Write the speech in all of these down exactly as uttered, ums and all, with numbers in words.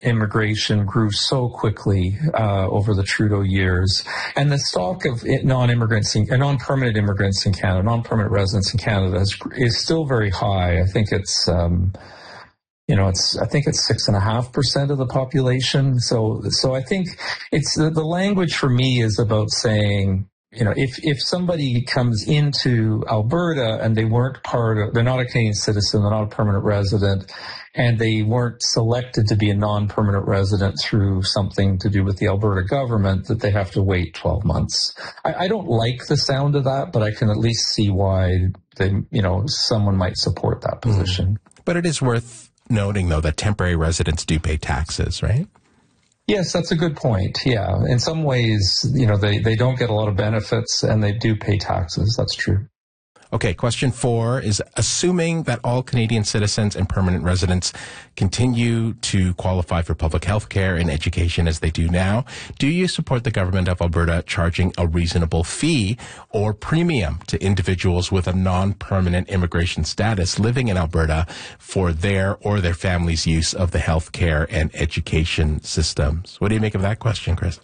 immigration grew so quickly uh, over the Trudeau years, and the stock of non-immigrants, in, uh, non-permanent immigrants in Canada, non-permanent residents in Canada is, is still very high. I think it's, um, you know, it's I think it's six and a half percent of the population. So, so I think it's the, the language for me is about saying, you know, if, if somebody comes into Alberta and they weren't part of, they're not a Canadian citizen, they're not a permanent resident, and they weren't selected to be a non-permanent resident through something to do with the Alberta government, that they have to wait twelve months. I, I don't like the sound of that, but I can at least see why they, you know, someone might support that position. Mm. But it is worth noting, though, that temporary residents do pay taxes, right? Yes, that's a good point. Yeah. In some ways, you know, they, they don't get a lot of benefits and they do pay taxes. That's true. Okay, question four is, assuming that all Canadian citizens and permanent residents continue to qualify for public health care and education as they do now, do you support the government of Alberta charging a reasonable fee or premium to individuals with a non-permanent immigration status living in Alberta for their or their family's use of the health care and education systems? What do you make of that question, Chris?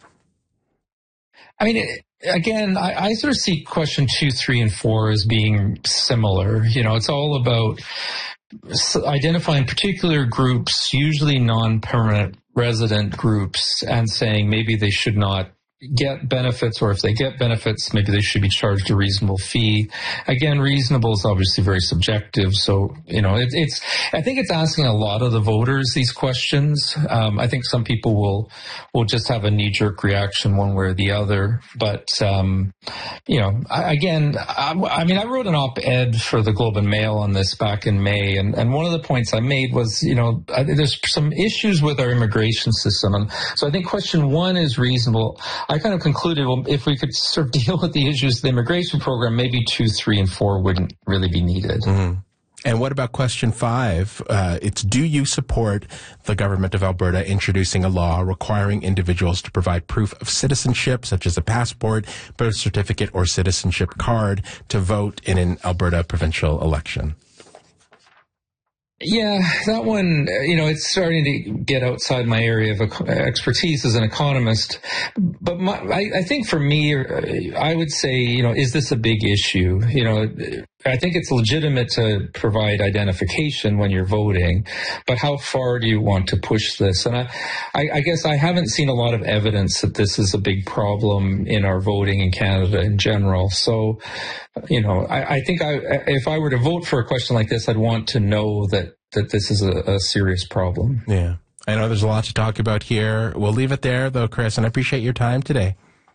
I mean, it, again, I, I sort of see question two, three, and four as being similar. You know, it's all about identifying particular groups, usually non-permanent resident groups, and saying maybe they should not get benefits, or if they get benefits, maybe they should be charged a reasonable fee. Again, reasonable is obviously very subjective. So, you know, it, it's, I think it's asking a lot of the voters these questions. Um, I think some people will, will just have a knee-jerk reaction one way or the other. But, um, you know, I, again, I, I mean, I wrote an op-ed for the Globe and Mail on this back in May. And, and one of the points I made was, you know, I, there's some issues with our immigration system. And so I think question one is reasonable. I kind of concluded, well, if we could sort of deal with the issues of the immigration program, maybe two, three, and four wouldn't really be needed. Mm-hmm. And what about question five? Uh, it's, do you support the government of Alberta introducing a law requiring individuals to provide proof of citizenship, such as a passport, birth certificate, or citizenship card, to vote in an Alberta provincial election? Yeah, that one, you know, it's starting to get outside my area of expertise as an economist. But my, I, I think for me, I would say, you know, is this a big issue? You know, I think it's legitimate to provide identification when you're voting, but how far do you want to push this? And I, I, I guess I haven't seen a lot of evidence that this is a big problem in our voting in Canada in general. So, you know, I, I think I, if I were to vote for a question like this, I'd want to know that, that this is a, a serious problem. Yeah. I know there's a lot to talk about here. We'll leave it there, though, Chris, and I appreciate your time today.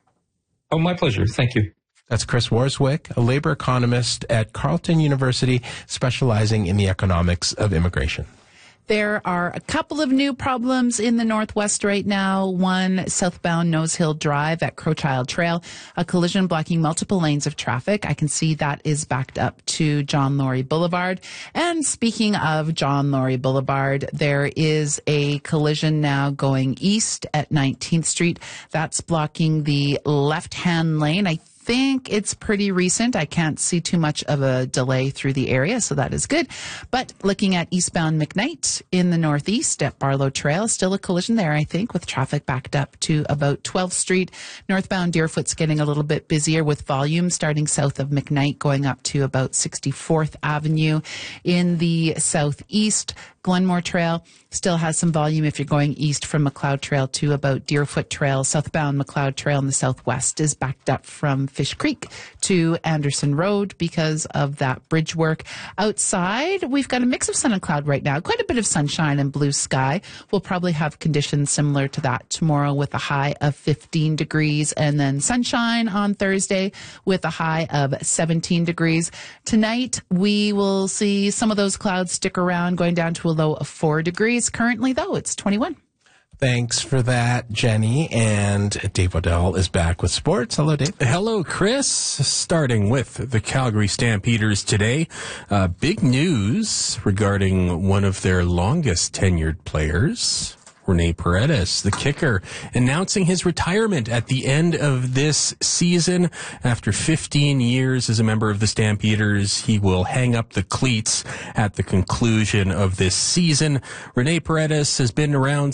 Oh, my pleasure. Thank you. That's Chris Warswick, a labor economist at Carleton University, specializing in the economics of immigration. There are a couple of new problems in the Northwest right now. One, southbound Nose Hill Drive at Crowchild Trail, a collision blocking multiple lanes of traffic. I can see that is backed up to John Laurie Boulevard. And speaking of John Laurie Boulevard, there is a collision now going east at nineteenth Street. That's blocking the left-hand lane. I think it's pretty recent. I can't see too much of a delay through the area, so that is good. But looking at eastbound McKnight in the northeast at Barlow Trail, still a collision there, I think, with traffic backed up to about twelfth Street. Northbound Deerfoot's getting a little bit busier with volume starting south of McKnight going up to about sixty-fourth Avenue. In the southeast, Glenmore Trail still has some volume if you're going east from McLeod Trail to about Deerfoot Trail. Southbound McLeod Trail in the southwest is backed up from Fish Creek to Anderson Road because of that bridge work. Outside, we've got a mix of sun and cloud right now. Quite a bit of sunshine and blue sky. We'll probably have conditions similar to that tomorrow with a high of fifteen degrees, and then sunshine on Thursday with a high of seventeen degrees. Tonight, we will see some of those clouds stick around, going down to a low of four degrees. Currently, though, it's twenty-one. Thanks for that, Jenny. And Dave Waddell is back with sports. Hello, Dave. Hello, Chris. Starting with the Calgary Stampeders today. Uh, big news regarding one of their longest tenured players. Rene Paredes, the kicker, announcing his retirement at the end of this season. After fifteen years as a member of the Stampeders, he will hang up the cleats at the conclusion of this season. Rene Paredes has been around